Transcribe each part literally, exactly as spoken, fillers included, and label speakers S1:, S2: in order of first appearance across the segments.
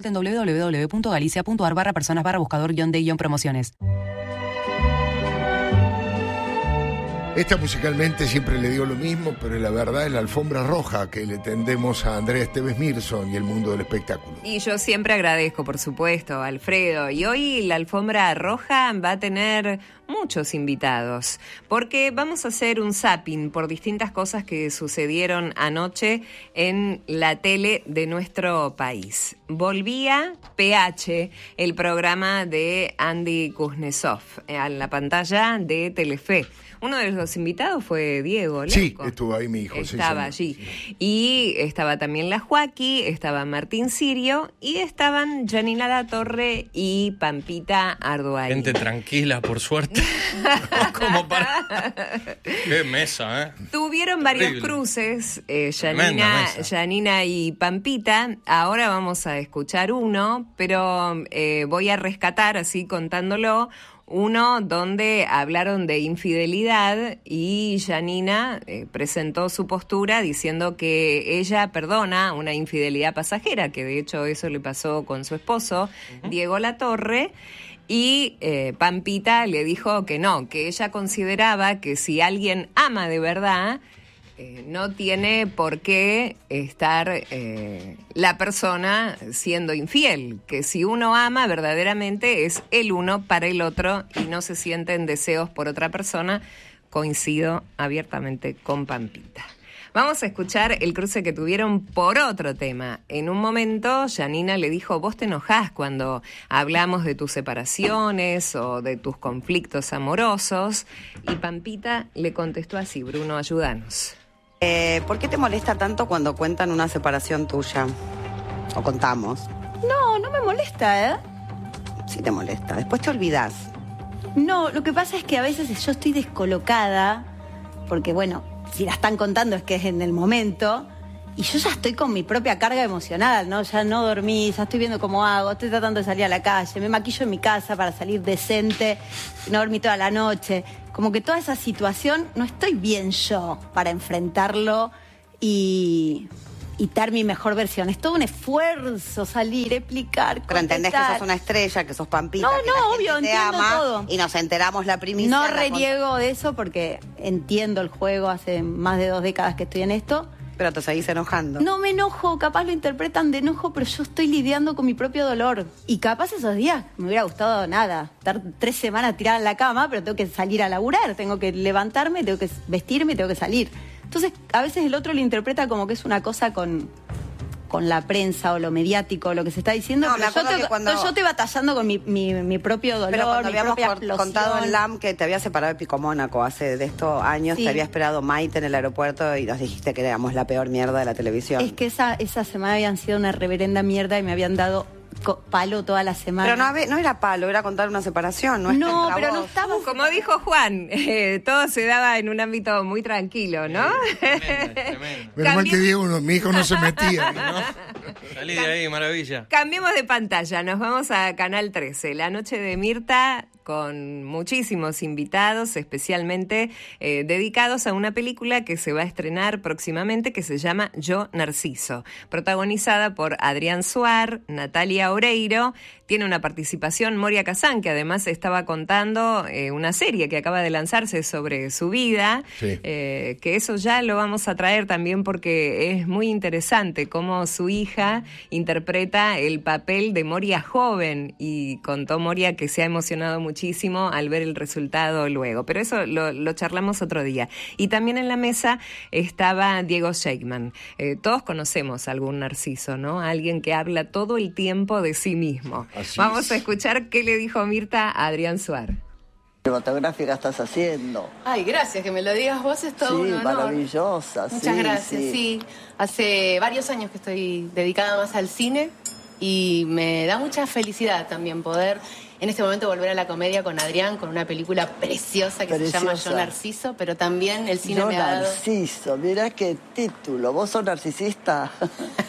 S1: En doble u doble u doble u punto galicia punto ar barra personas barra buscador guión de guión promociones.
S2: Esta musicalmente siempre le digo lo mismo, pero la verdad es la alfombra roja que le tendemos a Andrea Esteves Mirson y el mundo del espectáculo.
S3: Y yo siempre agradezco, por supuesto, a Alfredo. Y hoy la alfombra roja va a tener muchos invitados, porque vamos a hacer un zapping por distintas cosas que sucedieron anoche en la tele de nuestro país. Volvía P H, el programa de Andy Kuznetsov, a la pantalla de Telefe. Uno de los invitados fue Diego Lerco.
S2: Sí, estuvo ahí mi hijo.
S3: Estaba
S2: sí,
S3: allí.
S2: Sí.
S3: Y estaba también la Joaquí, estaba Martín Sirio y estaban Janina Latorre y Pampita Arduari.
S4: Gente tranquila, por suerte. Como para... Qué mesa, ¿eh?
S3: Tuvieron varios
S4: Horrible.
S3: cruces, eh, Janina, Janina y Pampita. Ahora vamos a escuchar uno, pero eh, voy a rescatar, así contándolo, uno donde hablaron de infidelidad y Janina eh, presentó su postura diciendo que ella perdona una infidelidad pasajera, que de hecho eso le pasó con su esposo, uh-huh. Diego Latorre, y eh, Pampita le dijo que no, que ella consideraba que si alguien ama de verdad, Eh, no tiene por qué estar eh, la persona siendo infiel, que si uno ama verdaderamente es el uno para el otro y no se sienten deseos por otra persona. Coincido abiertamente con Pampita. Vamos a escuchar el cruce que tuvieron por otro tema. En un momento, Janina le dijo, vos te enojás cuando hablamos de tus separaciones o de tus conflictos amorosos, y Pampita le contestó así, Bruno, ayúdanos.
S5: Eh, ¿Por qué te molesta tanto cuando cuentan una separación tuya? O contamos.
S6: No, no me molesta, ¿eh?
S5: Sí te molesta. Después te olvidás.
S6: No, lo que pasa es que a veces yo estoy descolocada, porque bueno, si la están contando es que es en el momento, y yo ya estoy con mi propia carga emocional, ¿no? Ya no dormí, ya estoy viendo cómo hago, estoy tratando de salir a la calle, me maquillo en mi casa para salir decente, no dormí toda la noche. Como que toda esa situación, no estoy bien yo para enfrentarlo y, y dar mi mejor versión. Es todo un esfuerzo salir, explicar,
S5: Pero entendés que sos una estrella, que sos Pampita,
S6: no,
S5: que
S6: no,
S5: la gente
S6: obvio,
S5: te
S6: entiendo
S5: ama,
S6: todo.
S5: Y nos enteramos la primicia.
S6: No
S5: la
S6: reniego de eso porque entiendo el juego, hace más de dos décadas que estoy en esto.
S5: Pero te seguís enojando.
S6: No me enojo, capaz lo interpretan de enojo, pero yo estoy lidiando con mi propio dolor. Y capaz esos días me hubiera gustado nada, estar tres semanas tirada en la cama, pero tengo que salir a laburar, tengo que levantarme, tengo que vestirme, tengo que salir. Entonces, a veces el otro lo interpreta como que es una cosa con, con la prensa o lo mediático, o lo que se está diciendo,
S5: No,
S6: pero
S5: me
S6: yo,
S5: acuerdo
S6: te,
S5: que cuando-
S6: yo estoy batallando con mi, mi, mi propio dolor,
S5: Pero cuando
S6: mi
S5: habíamos
S6: propia
S5: cor-
S6: explosión.
S5: contado en L A M que te había separado de Pico Mónaco hace de estos años,
S6: Sí.
S5: te había esperado Maite en el aeropuerto y nos dijiste que éramos la peor mierda de la televisión.
S6: Es que esa, esa semana habían sido una reverenda mierda y me habían dado co- palo toda la semana.
S5: Pero no, habe- no era palo, era contar una separación, no es
S6: No,
S5: contra
S6: pero
S5: vos.
S6: no estaba...
S3: Como dijo Juan, eh, todo se daba en un ámbito muy tranquilo, ¿no?
S4: Tremendo, tremendo.
S2: Menos mal
S3: Cambi-
S2: que Diego, no, mi hijo no se metía.
S4: ¿No? Salí de ahí, maravilla.
S3: Cambiemos de pantalla, nos vamos a Canal trece. La noche de Mirta, con muchísimos invitados, especialmente eh, dedicados a una película que se va a estrenar próximamente, que se llama Yo, Narciso, protagonizada por Adrián Suar, Natalia Oreiro. Tiene una participación Moria Kazan, que además estaba contando eh, una serie que acaba de lanzarse sobre su vida,
S2: Sí.
S3: eh, que eso ya lo vamos a traer también porque es muy interesante cómo su hija interpreta el papel de Moria joven, y contó Moria que se ha emocionado muchísimo al ver el resultado luego, pero eso lo, lo charlamos otro día. Y también en la mesa estaba Diego Sheikman. Eh, todos conocemos a algún narciso, ¿no? Alguien que habla todo el tiempo de sí mismo.
S2: Así
S3: Vamos
S2: es.
S3: a escuchar qué le dijo Mirta a Adrián Suar.
S7: Cinematográfica estás haciendo.
S8: Ay, gracias, que me lo digas vos, es todo
S7: Sí,
S8: un honor.
S7: maravillosa.
S8: Muchas
S7: sí,
S8: gracias, sí.
S7: sí.
S8: Hace varios años que estoy dedicada más al cine y me da mucha felicidad también poder en este momento volver a la comedia con Adrián, con una película preciosa que
S7: Preciosa.
S8: se llama Yo Narciso, pero también el cine
S7: Yo
S8: me ha dado...
S7: Narciso, mirá qué título. ¿Vos sos narcisista?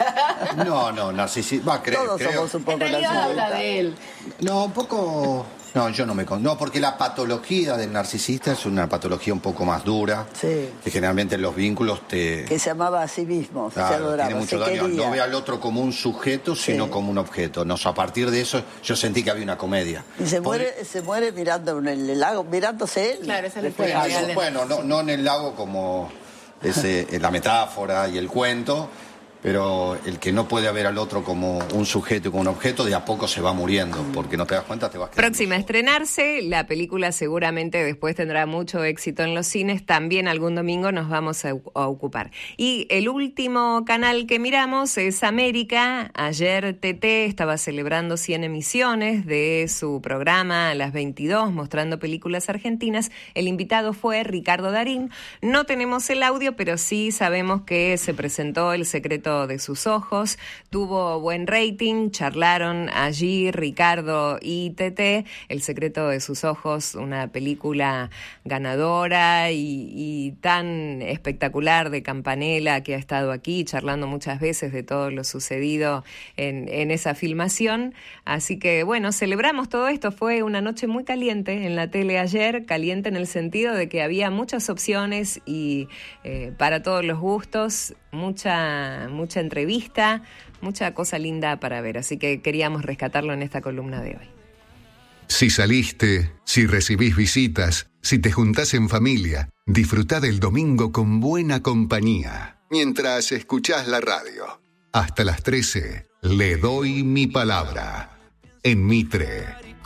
S9: No, no, narcisista. Va, cre-
S7: Todos
S9: creo.
S7: somos un poco
S8: En realidad habla
S7: narcisistas.
S8: de él.
S9: No, un poco. No, yo no me... Con... No, porque la patología del narcisista es una patología un poco más dura.
S7: Sí.
S9: Que generalmente los vínculos te...
S7: Que se amaba a sí mismo,
S9: claro,
S7: se adoraba,
S9: tiene mucho
S7: se
S9: daño.
S7: quería.
S9: No ve al otro como un sujeto, sino sí. como un objeto. No, a partir de eso yo sentí que había una comedia.
S7: Y se
S9: Por...
S7: muere, se muere mirando en el lago, mirándose él.
S8: Claro, esa es
S9: la
S8: bueno,
S9: bueno, no, no en el lago como ese, en la metáfora y el cuento, pero el que no puede ver al otro como un sujeto y como un objeto, de a poco se va muriendo, porque no te das cuenta, te vas quedando.
S3: Próxima a estrenarse, la película seguramente después tendrá mucho éxito en los cines, también algún domingo nos vamos a, a ocupar. Y el último canal que miramos es América. Ayer T T estaba celebrando cien emisiones de su programa a las veintidós, mostrando películas argentinas. El invitado fue Ricardo Darín. No tenemos el audio, pero sí sabemos que se presentó El secreto de sus ojos, tuvo buen rating, charlaron allí Ricardo y T T. El secreto de sus ojos, una película ganadora y, y tan espectacular de Campanella, que ha estado aquí charlando muchas veces de todo lo sucedido en, en esa filmación. Así que bueno, celebramos todo esto. Fue una noche muy caliente en la tele ayer, caliente en el sentido de que había muchas opciones y eh, para todos los gustos, mucha mucha entrevista, mucha cosa linda para ver, así que queríamos rescatarlo en esta columna de hoy.
S10: Si saliste, si recibís visitas, si te juntás en familia, disfrutá del domingo con buena compañía, mientras escuchás la radio. Hasta las trece, Le doy mi palabra, en Mitre.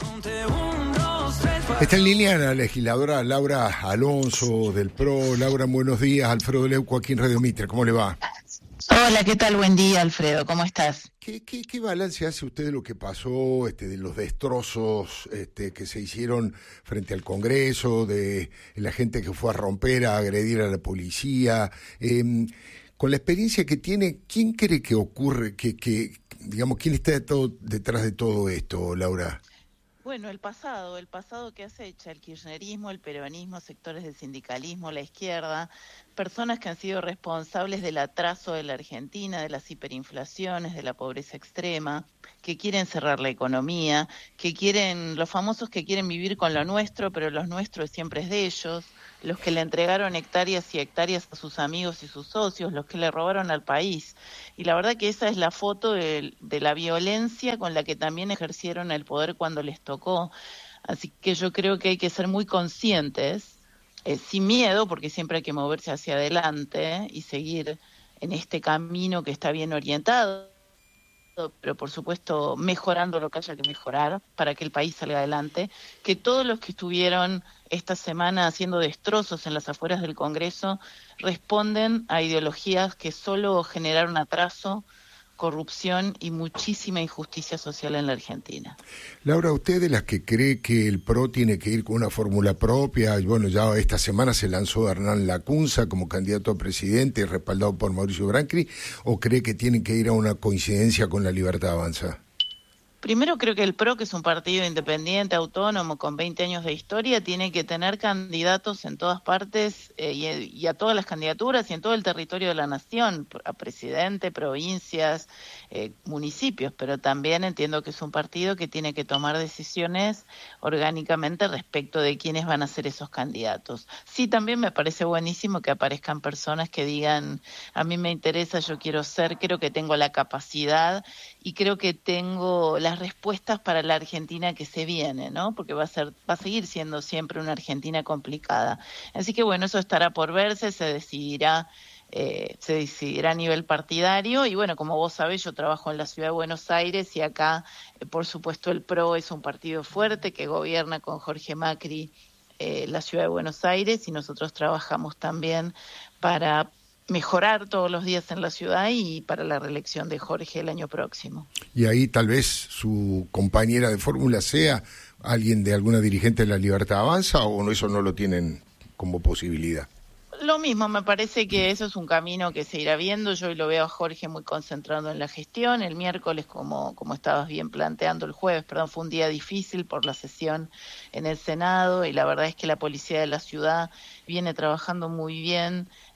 S2: Está en línea la legisladora Laura Alonso del P R O. Laura, buenos días. Alfredo Leuco aquí en Radio Mitre, ¿cómo le va?
S11: Hola, ¿qué tal? Buen día, Alfredo, ¿cómo estás?
S2: ¿Qué, qué, qué balance hace usted de lo que pasó, este, de los destrozos este, que se hicieron frente al Congreso, de la gente que fue a romper, a agredir a la policía? Eh, con la experiencia que tiene, ¿quién cree que ocurre, que, que digamos, quién está de todo, detrás de todo esto, Laura?
S11: Bueno, el pasado, el pasado que acecha, el kirchnerismo, el peronismo, sectores del sindicalismo, la izquierda, personas que han sido responsables del atraso de la Argentina, de las hiperinflaciones, de la pobreza extrema, que quieren cerrar la economía, que quieren, los famosos que quieren vivir con lo nuestro, pero lo nuestro siempre es de ellos, los que le entregaron hectáreas y hectáreas a sus amigos y sus socios, los que le robaron al país. Y la verdad que esa es la foto de, de la violencia con la que también ejercieron el poder cuando les tocó. Así que yo creo que hay que ser muy conscientes, eh, sin miedo, porque siempre hay que moverse hacia adelante y seguir en este camino que está bien orientado, pero por supuesto mejorando lo que haya que mejorar para que el país salga adelante, que todos los que estuvieron esta semana haciendo destrozos en las afueras del Congreso responden a ideologías que solo generaron atraso, corrupción y muchísima injusticia social en la Argentina.
S2: Laura, ¿usted de las que cree que el P R O tiene que ir con una fórmula propia? Y bueno, ya esta semana se lanzó Hernán Lacunza como candidato a presidente, respaldado por Mauricio Brancri, ¿o cree que tiene que ir a una coincidencia con La Libertad Avanza?
S11: Primero creo que el P R O, que es un partido independiente, autónomo, con veinte años de historia, tiene que tener candidatos en todas partes eh, y, y a todas las candidaturas y en todo el territorio de la nación, a presidente, provincias, eh, municipios, pero también entiendo que es un partido que tiene que tomar decisiones orgánicamente respecto de quiénes van a ser esos candidatos. Sí, también me parece buenísimo que aparezcan personas que digan, a mí me interesa, yo quiero ser, creo que tengo la capacidad y creo que tengo las respuestas para la Argentina que se viene, ¿no? Porque va a ser, va a seguir siendo siempre una Argentina complicada. Así que bueno, eso estará por verse, se decidirá, eh, se decidirá a nivel partidario y bueno, como vos sabés, yo trabajo en la ciudad de Buenos Aires y acá, eh, por supuesto, el P R O es un partido fuerte que gobierna con Jorge Macri eh, la ciudad de Buenos Aires y nosotros trabajamos también para mejorar todos los días en la ciudad y para la reelección de Jorge el año próximo.
S2: Y ahí tal vez su compañera de fórmula sea alguien de alguna dirigente de La Libertad Avanza, o no, eso no lo tienen como posibilidad.
S11: Lo mismo, me parece que eso es un camino que se irá viendo. Yo hoy lo veo a Jorge muy concentrado en la gestión. El miércoles, como, como estabas bien planteando, el jueves, perdón, fue un día difícil por la sesión en el Senado y la verdad es que la policía de la ciudad viene trabajando muy bien,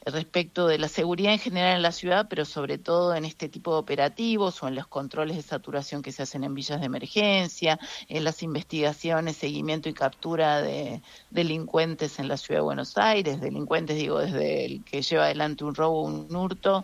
S11: respecto de la seguridad en general en la ciudad, pero sobre todo en este tipo de operativos o en los controles de saturación que se hacen en villas de emergencia, en las investigaciones, seguimiento y captura de delincuentes en la ciudad de Buenos Aires, delincuentes digo desde el que lleva adelante un robo o un hurto,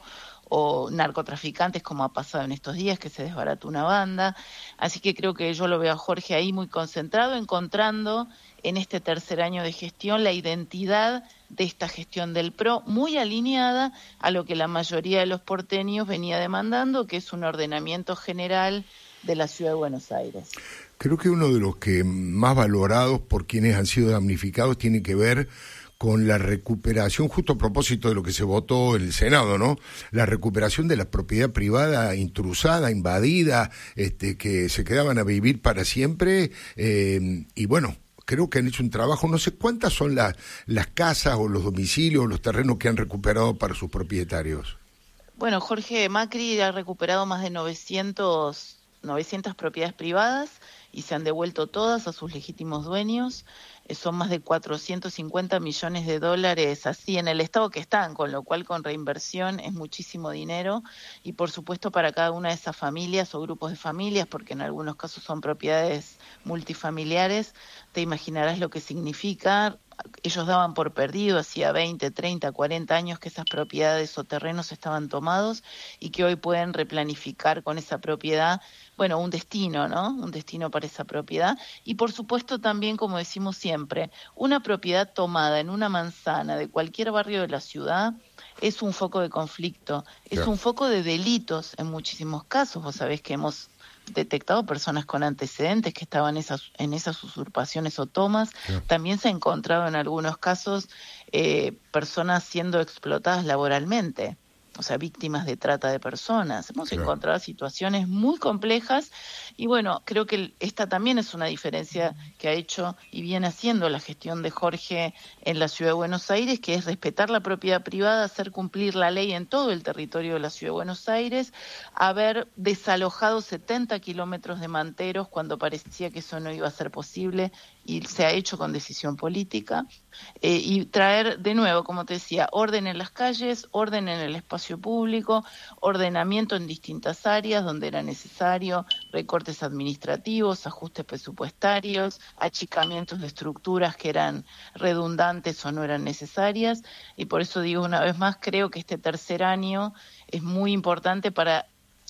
S11: o narcotraficantes como ha pasado en estos días que se desbarató una banda. Así que creo que yo lo veo a Jorge ahí muy concentrado, encontrando en este tercer año de gestión la identidad de esta gestión del P R O, muy alineada a lo que la mayoría de los porteños venía demandando, que es un ordenamiento general de la ciudad de Buenos Aires.
S2: Creo que uno de los que más valorados por quienes han sido damnificados tiene que ver con la recuperación, justo a propósito de lo que se votó en el Senado, ¿no? La recuperación de la propiedad privada intrusada, invadida, este, que se quedaban a vivir para siempre, eh, y bueno, creo que han hecho un trabajo, no sé cuántas son las, las casas o los domicilios o los terrenos que han recuperado para sus propietarios.
S11: Bueno, Jorge Macri ha recuperado más de novecientas propiedades privadas y se han devuelto todas a sus legítimos dueños. Son más de cuatrocientos cincuenta millones de dólares así en el estado que están, con lo cual con reinversión es muchísimo dinero y por supuesto para cada una de esas familias o grupos de familias, porque en algunos casos son propiedades multifamiliares, te imaginarás lo que significa. Ellos daban por perdido hacía veinte, treinta, cuarenta años que esas propiedades o terrenos estaban tomados y que hoy pueden replanificar con esa propiedad, bueno, un destino, ¿no? Un destino para esa propiedad. Y por supuesto también, como decimos siempre, una propiedad tomada en una manzana de cualquier barrio de la ciudad es un foco de conflicto, es yeah. un foco de delitos en muchísimos casos. Vos sabés que hemos detectado personas con antecedentes que estaban esas, en esas usurpaciones o tomas. Yeah. También se ha encontrado en algunos casos eh, personas siendo explotadas laboralmente, o sea, víctimas de trata de personas. Hemos yeah. encontrado situaciones muy complejas y bueno, creo que esta también es una diferencia que ha hecho y viene haciendo la gestión de Jorge en la Ciudad de Buenos Aires, que es respetar la propiedad privada, hacer cumplir la ley en todo el territorio de la Ciudad de Buenos Aires, haber desalojado setenta kilómetros de manteros cuando parecía que eso no iba a ser posible y se ha hecho con decisión política, eh, y traer de nuevo, como te decía, orden en las calles, orden en el espacio público, ordenamiento en distintas áreas donde era necesario, recortes administrativos, ajustes presupuestarios, achicamientos de estructuras que eran redundantes o no eran necesarias, y por eso digo una vez más, creo que este tercer año es muy importante para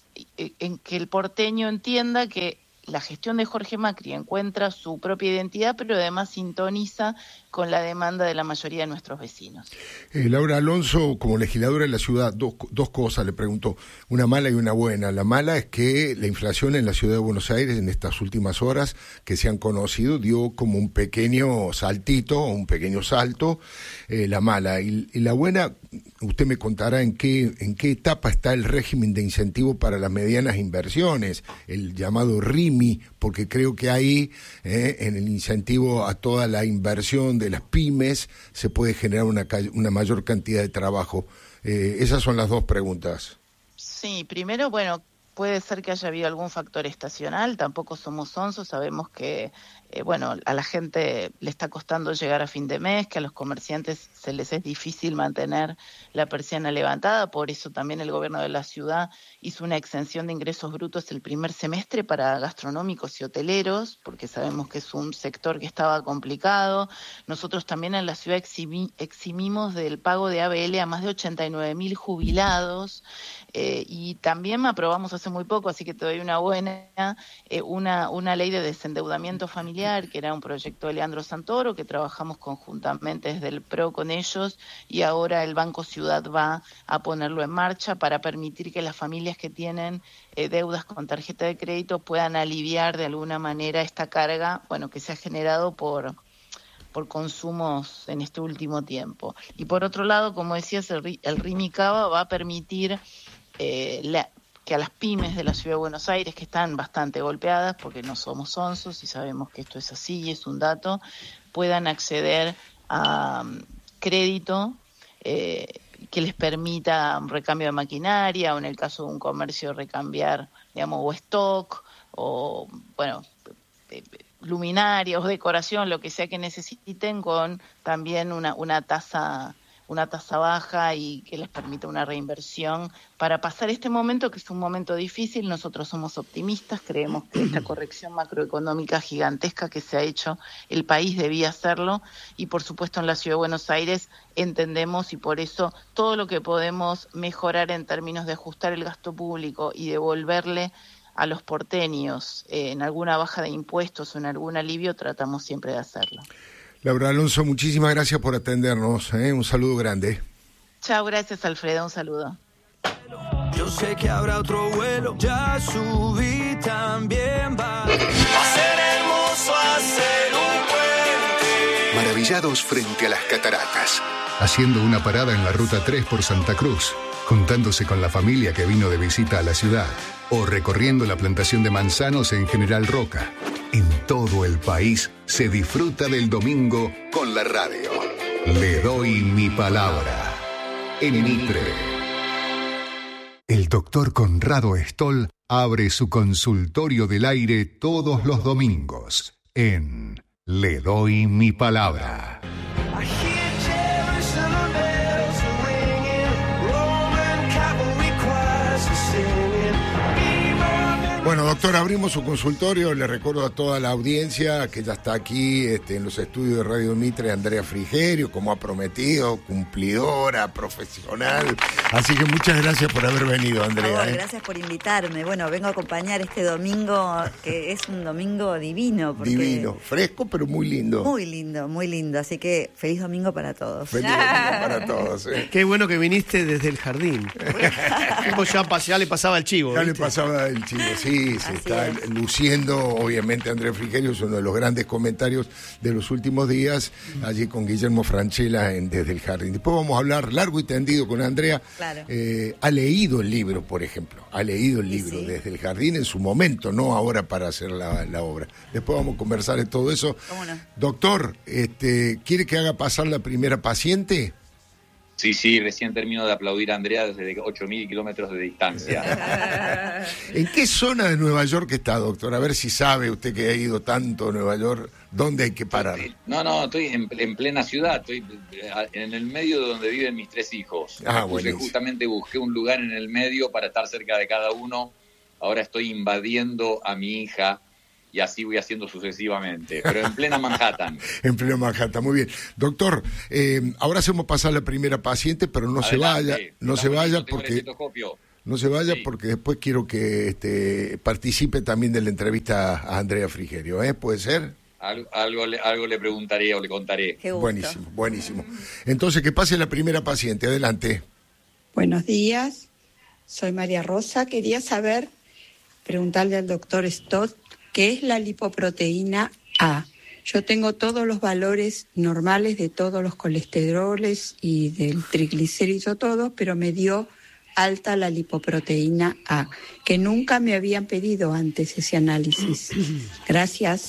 S11: en que el porteño entienda que la gestión de Jorge Macri encuentra su propia identidad, pero además sintoniza con la demanda de la mayoría de nuestros vecinos.
S2: Eh, Laura Alonso, como legisladora de la ciudad, dos, dos cosas le pregunto, una mala y una buena. La mala es que la inflación en la ciudad de Buenos Aires en estas últimas horas que se han conocido dio como un pequeño saltito, un pequeño salto, eh, la mala. Y, y la buena, usted me contará en qué, en qué etapa está el régimen de incentivo para las medianas inversiones, el llamado R I M I, porque creo que ahí, eh, en el incentivo a toda la inversión de las pymes, se puede generar una, una mayor cantidad de trabajo. Eh, esas son las dos preguntas.
S11: Sí, primero, bueno, puede ser que haya habido algún factor estacional, tampoco somos sonsos, sabemos que, eh, bueno, a la gente le está costando llegar a fin de mes, que a los comerciantes se les es difícil mantener la persiana levantada, por eso también el gobierno de la ciudad hizo una exención de ingresos brutos el primer semestre para gastronómicos y hoteleros, porque sabemos que es un sector que estaba complicado. Nosotros también en la ciudad eximi- eximimos del pago de A B L a más de ochenta y nueve mil jubilados, eh, y también aprobamos hace muy poco, así que te doy una buena, eh, una, una ley de desendeudamiento familiar, que era un proyecto de Leandro Santoro, que trabajamos conjuntamente desde el P R O con ellos, y ahora el Banco Ciudad va a ponerlo en marcha para permitir que las familias que tienen eh, deudas con tarjeta de crédito puedan aliviar de alguna manera esta carga, bueno, que se ha generado por... por consumos en este último tiempo. Y por otro lado, como decías, el, el R I M I Cava va a permitir eh, la, que a las pymes de la Ciudad de Buenos Aires, que están bastante golpeadas, porque no somos onzos y sabemos que esto es así y es un dato, puedan acceder a um, crédito eh, que les permita un recambio de maquinaria, o en el caso de un comercio recambiar, digamos, o stock, o, bueno, eh, luminarias o decoración, lo que sea que necesiten, con también una, una tasa una tasa baja y que les permita una reinversión para pasar este momento, que es un momento difícil. Nosotros somos optimistas, creemos que esta corrección macroeconómica gigantesca que se ha hecho, el país debía hacerlo, y por supuesto en la Ciudad de Buenos Aires entendemos, y por eso todo lo que podemos mejorar en términos de ajustar el gasto público y devolverle a los porteños eh, en alguna baja de impuestos o en algún alivio, tratamos siempre de hacerlo.
S2: Laura Alonso, muchísimas gracias por atendernos, ¿eh? Un saludo grande.
S11: Chao, gracias Alfredo, un saludo.
S12: Yo sé que habrá otro vuelo, ya subí también va. Va a ser hermoso hacer un puente.
S10: Maravillados frente a las cataratas, haciendo una parada en la ruta tres por Santa Cruz, juntándose con la familia que vino de visita a la ciudad, o recorriendo la plantación de manzanos en General Roca. En todo el país se disfruta del domingo con la radio. Le doy mi palabra. En Mitre. El doctor Conrado Stoll abre su consultorio del aire todos los domingos en Le doy mi palabra.
S2: Bueno, doctor, abrimos su consultorio. Le recuerdo a toda la audiencia que ya está aquí este, en los estudios de Radio Mitre, Andrea Frigerio, como ha prometido, cumplidora, profesional. Así que muchas gracias por haber venido, Andrea.
S13: Por favor,
S2: ¿eh?
S13: Gracias por invitarme. Bueno, vengo a acompañar este domingo, que es un domingo divino. Porque
S2: Divino, fresco, pero muy lindo.
S13: Muy lindo, muy lindo. Así que feliz domingo para todos.
S2: Feliz domingo para todos. ¿eh?
S14: Qué bueno que viniste desde el jardín. Tipo ya, ya le pasaba el chivo.
S2: Ya
S14: ¿viste?
S2: le pasaba el chivo, sí. Sí, se está es. luciendo, obviamente, Andrea Frigerio es uno de los grandes comentarios de los últimos días, allí con Guillermo Franchella en Desde el Jardín. Después vamos a hablar largo y tendido con Andrea.
S13: Claro.
S2: Eh, ha leído el libro, por ejemplo, ha leído el libro
S13: sí.
S2: Desde el Jardín en su momento, no ahora para hacer la, la obra. Después vamos a conversar de todo eso.
S13: ¿Cómo no?
S2: Doctor, este, ¿quiere que haga pasar la primera paciente?
S15: Sí, sí, recién termino de aplaudir a Andrea desde ocho mil kilómetros de distancia.
S2: ¿En qué zona de Nueva York está, doctor? A ver si sabe usted que ha ido tanto a Nueva York, ¿dónde hay que parar?
S15: No, no, estoy en, en plena ciudad, estoy en el medio de donde viven mis tres hijos.
S2: Ah,
S15: Entonces, justamente busqué un lugar en el medio para estar cerca de cada uno. Ahora estoy invadiendo a mi hija. Y así voy haciendo sucesivamente, pero en plena Manhattan.
S2: En plena Manhattan, muy bien. Doctor, eh, ahora hacemos pasar la primera paciente, pero no
S15: Adelante,
S2: se vaya, no se vaya porque no se vaya
S15: sí.
S2: porque después quiero que este, participe también de la entrevista a Andrea Frigerio, ¿eh? ¿Puede ser?
S15: Algo, algo, algo le preguntaré o le contaré.
S2: Buenísimo, buenísimo. Entonces, que pase la primera paciente, adelante.
S16: Buenos días, soy María Rosa. Quería saber, preguntarle al doctor Stott, ¿qué es la lipoproteína A? Yo tengo todos los valores normales de todos los colesteroles y del triglicérido, todo, pero me dio alta la lipoproteína A, que nunca me habían pedido antes ese análisis. Gracias.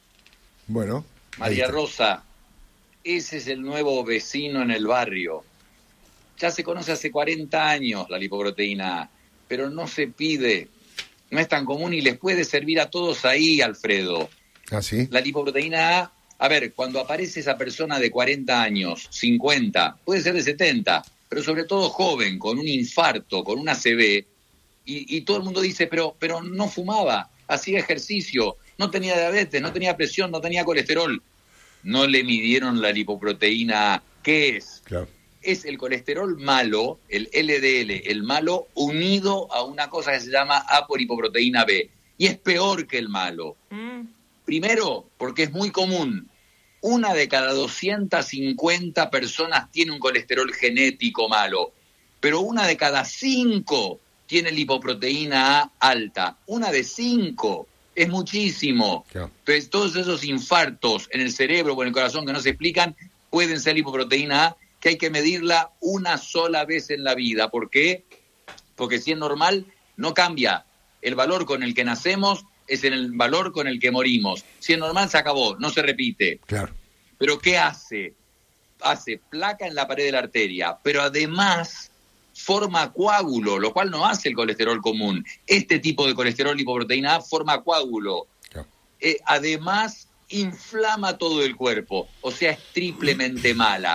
S2: Bueno.
S15: María Rosa, ese es el nuevo vecino en el barrio. Ya se conoce hace cuarenta años la lipoproteína A, pero no se pide. No es tan común y les puede servir a todos ahí, Alfredo.
S2: ¿Ah, sí?
S15: La lipoproteína A, a ver, cuando aparece esa persona de cuarenta años, cincuenta, puede ser de setenta, pero sobre todo joven, con un infarto, con una A C V, y, y todo el mundo dice, pero, pero no fumaba, hacía ejercicio, no tenía diabetes, no tenía presión, no tenía colesterol. No le midieron la lipoproteína A. ¿Qué es?
S2: Claro.
S15: Es el colesterol malo, el L D L, el malo, unido a una cosa que se llama apolipoproteína B. Y es peor que el malo. Mm. Primero, porque es muy común. Una de cada doscientas cincuenta personas tiene un colesterol genético malo, pero una de cada cinco tiene lipoproteína A alta. Una de cinco es muchísimo. Claro. Entonces, todos esos infartos en el cerebro o en el corazón que no se explican pueden ser lipoproteína A, que hay que medirla una sola vez en la vida. ¿Por qué? Porque si es normal, no cambia. El valor con el que nacemos es el valor con el que morimos. Si es normal, se acabó, no se repite.
S2: Claro.
S15: ¿Pero qué hace? Hace placa en la pared de la arteria, pero además forma coágulo, lo cual no hace el colesterol común. Este tipo de colesterol lipoproteína A forma coágulo. Claro. Eh, además, inflama todo el cuerpo, o sea, es triplemente mala.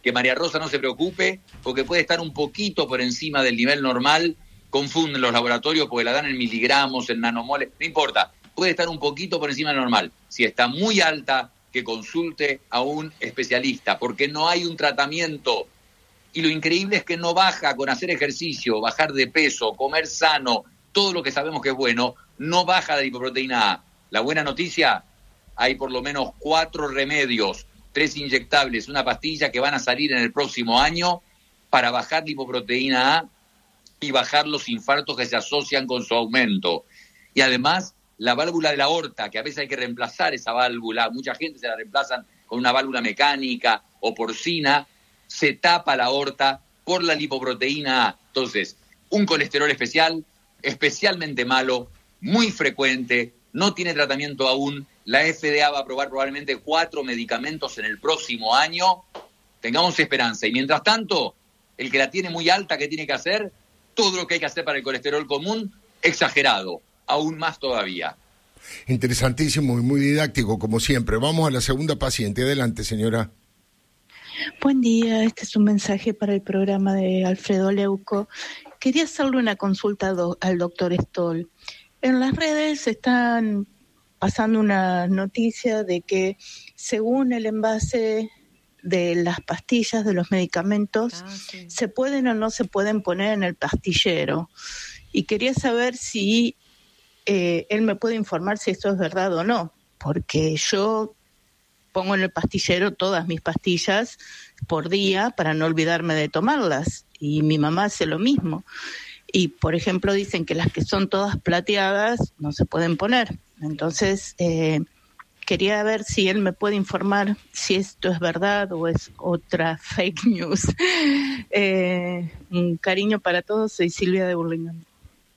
S15: que María Rosa no se preocupe, porque puede estar un poquito por encima del nivel normal. Confunden los laboratorios porque la dan en miligramos, en nanomoles, no importa, puede estar un poquito por encima del normal. Si está muy alta, que consulte a un especialista, porque no hay un tratamiento. Y lo increíble es que no baja con hacer ejercicio, bajar de peso, comer sano, todo lo que sabemos que es bueno, no baja de lipoproteína A. La buena noticia, hay por lo menos cuatro remedios, tres inyectables, una pastilla que van a salir en el próximo año para bajar lipoproteína A y bajar los infartos que se asocian con su aumento. Y además, la válvula de la aorta, que a veces hay que reemplazar esa válvula, mucha gente se la reemplazan con una válvula mecánica o porcina, se tapa la aorta por la lipoproteína A. Entonces, un colesterol especial, especialmente malo, muy frecuente, no tiene tratamiento aún. La F D A va a aprobar probablemente cuatro medicamentos en el próximo año. Tengamos esperanza. Y mientras tanto, el que la tiene muy alta, ¿qué tiene que hacer? Todo lo que hay que hacer para el colesterol común, exagerado, aún más todavía.
S2: Interesantísimo y muy didáctico, como siempre. Vamos a la segunda paciente. Adelante, señora.
S17: Buen día, este es un mensaje para el programa de Alfredo Leuco. Quería hacerle una consulta do- al doctor Stoll. En las redes están pasando una noticia de que según el envase de las pastillas, de los medicamentos, ah, sí. se pueden o no se pueden poner en el pastillero. Y quería saber si eh, él me puede informar si esto es verdad o no, porque yo pongo en el pastillero todas mis pastillas por día para no olvidarme de tomarlas, y mi mamá hace lo mismo. Y, por ejemplo, dicen que las que son todas plateadas no se pueden poner. Entonces, eh, quería ver si él me puede informar si esto es verdad o es otra fake news. Eh, un cariño para todos, soy Silvia de Burlingame.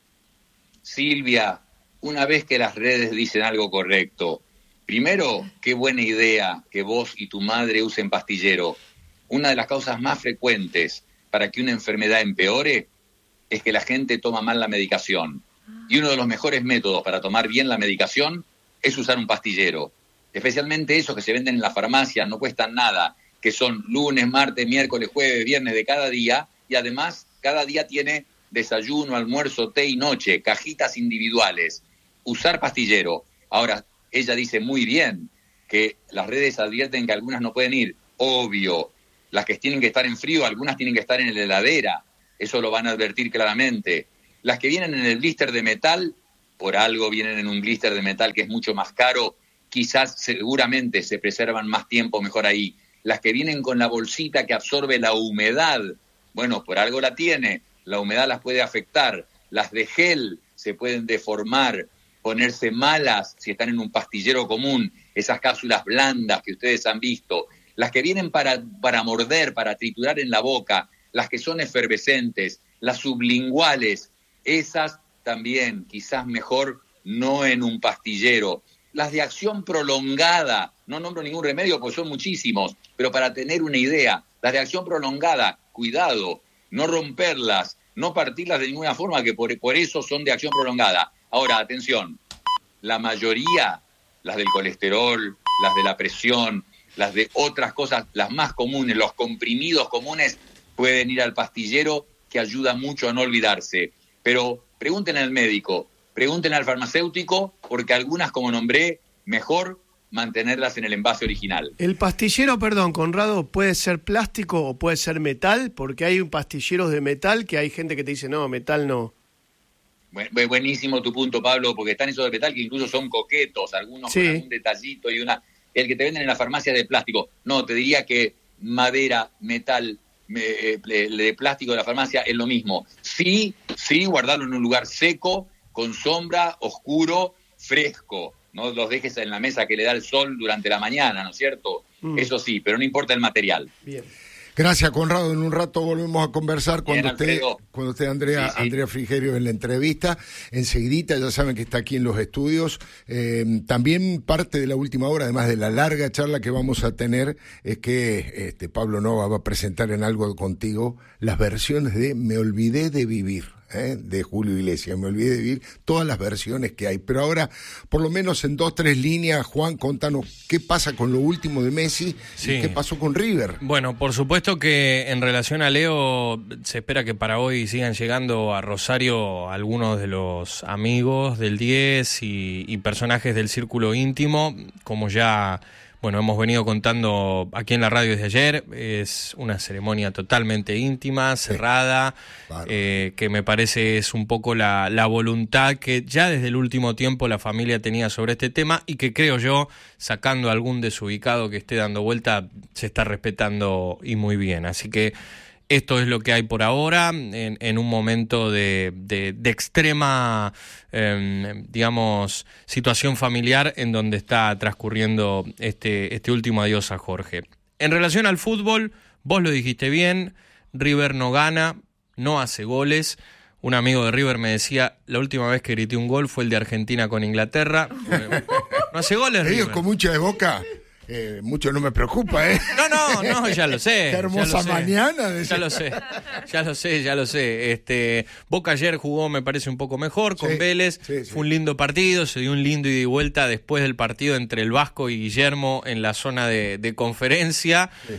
S15: Silvia, una vez que las redes dicen algo correcto, primero, qué buena idea que vos y tu madre usen pastillero. Una de las causas más frecuentes para que una enfermedad empeore es que la gente toma mal la medicación. Y uno de los mejores métodos para tomar bien la medicación es usar un pastillero. Especialmente esos que se venden en las farmacias, no cuestan nada, que son lunes, martes, miércoles, jueves, viernes de cada día, y además cada día tiene desayuno, almuerzo, té y noche, cajitas individuales. Usar pastillero. Ahora, ella dice muy bien que las redes advierten que algunas no pueden ir. Obvio, las que tienen que estar en frío, algunas tienen que estar en la heladera. Eso lo van a advertir claramente. Las que vienen en el blister de metal, por algo vienen en un blister de metal que es mucho más caro, quizás seguramente se preservan más tiempo mejor ahí. Las que vienen con la bolsita que absorbe la humedad, bueno, por algo la tiene, la humedad las puede afectar. Las de gel se pueden deformar, ponerse malas si están en un pastillero común, esas cápsulas blandas que ustedes han visto. Las que vienen para, para morder, para triturar en la boca, las que son efervescentes, las sublinguales, esas también, quizás mejor no en un pastillero. Las de acción prolongada, no nombro ningún remedio porque son muchísimos, pero para tener una idea, las de acción prolongada, cuidado, no romperlas, no partirlas de ninguna forma, que por, por eso son de acción prolongada. Ahora, atención, la mayoría, las del colesterol, las de la presión, las de otras cosas, las más comunes, los comprimidos comunes, pueden ir al pastillero, que ayuda mucho a no olvidarse. Pero pregúntenle al médico, pregúntenle al farmacéutico, porque algunas, como nombré, mejor mantenerlas en el envase original.
S14: El pastillero, perdón, Conrado, ¿puede ser plástico o puede ser metal? Porque hay pastilleros de metal que hay gente que te dice, no, metal no.
S15: Buenísimo tu punto, Pablo, porque están esos de metal que incluso son coquetos, algunos sí, con algún detallito y una... El que te venden en la farmacia de plástico. No, te diría que madera, metal, eh, de plástico de la farmacia es lo mismo. Sí, sí, guardarlo en un lugar seco, con sombra, oscuro, fresco. No los dejes en la mesa que le da el sol durante la mañana, ¿no es cierto? Mm. Eso sí, pero no importa el material.
S2: Bien. Gracias, Conrado. En un rato volvemos a conversar cuando esté cuando esté Andrea, sí, sí. Andrea Frigerio en la entrevista. Enseguidita, ya saben que está aquí en los estudios. Eh, también parte de la última hora, además de la larga charla que vamos a tener, es que este Pablo Nova va a presentar en Algo Contigo las versiones de Me Olvidé de Vivir. ¿eh? de Julio Iglesias. Me olvidé de ver todas las versiones que hay. Pero ahora, por lo menos en dos, tres líneas, Juan, contanos qué pasa con lo último de Messi sí. y qué pasó con River.
S4: Bueno, por supuesto que en relación a Leo, se espera que para hoy sigan llegando a Rosario algunos de los amigos del diez y, y personajes del círculo íntimo, como ya... Bueno, hemos venido contando aquí en la radio desde ayer, es una ceremonia totalmente íntima, cerrada, sí, claro. eh, que me parece es un poco la, la voluntad que ya desde el último tiempo la familia tenía sobre este tema y que creo yo, sacando algún desubicado que esté dando vuelta, se está respetando y muy bien. Así que esto es lo que hay por ahora, en, en un momento de, de, de extrema, eh, digamos, situación familiar en donde está transcurriendo este, este último adiós a Jorge. En relación al fútbol, vos lo dijiste bien, River no gana, no hace goles. Un amigo de River me decía, la última vez que grité un gol fue el de Argentina con Inglaterra. No hace goles, River.
S2: Ellos con mucha de Boca... Eh, mucho no me preocupa, ¿eh?
S4: No, no, no, ya lo sé.
S2: Qué hermosa
S4: ya
S2: mañana.
S4: Sé, ya lo sé, ya lo sé, ya lo sé. Este, Boca ayer jugó, me parece, un poco mejor con sí, Vélez. Sí, sí. Fue un lindo partido, se dio un lindo ida y vuelta después del partido entre el Vasco y Guillermo en la zona de, de conferencia. Sí.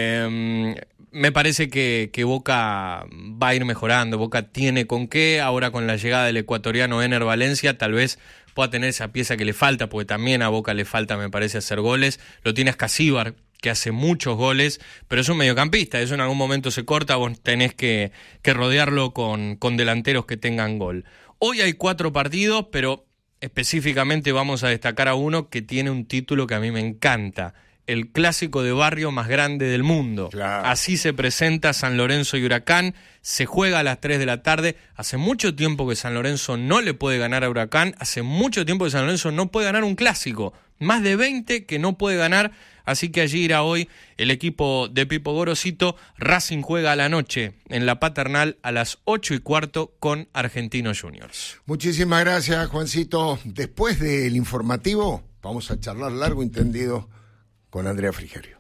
S4: Eh, me parece que, que Boca va a ir mejorando. Boca tiene con qué. Ahora con la llegada del ecuatoriano Ener Valencia, tal vez pueda tener esa pieza que le falta, porque también a Boca le falta, me parece, hacer goles. Lo tiene Escasíbar, que hace muchos goles, pero es un mediocampista, eso en algún momento se corta, vos tenés que, que rodearlo con, con delanteros que tengan gol. Hoy hay cuatro partidos, pero específicamente vamos a destacar a uno que tiene un título que a mí me encanta, el clásico de barrio más grande del mundo. Claro. Así se presenta San Lorenzo y Huracán, se juega a las tres de la tarde. Hace mucho tiempo que San Lorenzo no le puede ganar a Huracán, hace mucho tiempo que San Lorenzo no puede ganar un clásico, más de veinte que no puede ganar, así que allí irá hoy el equipo de Pipo Gorosito. Racing juega a la noche en la Paternal a las ocho y cuarto con Argentinos Juniors.
S2: Muchísimas gracias, Juancito. Después del informativo vamos a charlar largo y tendido con Andrea Frigerio.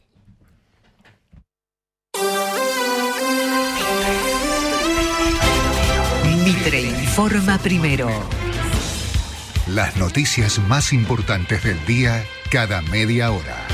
S18: Mitre informa primero.
S10: Las noticias más importantes del día cada media hora.